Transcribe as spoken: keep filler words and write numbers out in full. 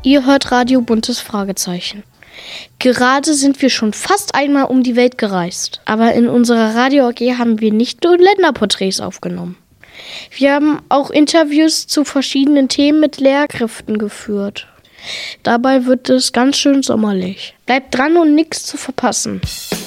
Ihr hört Radio Buntes Fragezeichen. Gerade sind wir schon fast einmal um die Welt gereist. Aber in unserer Radio-A G haben wir nicht nur Länderporträts aufgenommen. Wir haben auch Interviews zu verschiedenen Themen mit Lehrkräften geführt. Dabei wird es ganz schön sommerlich. Bleibt dran und nichts zu verpassen.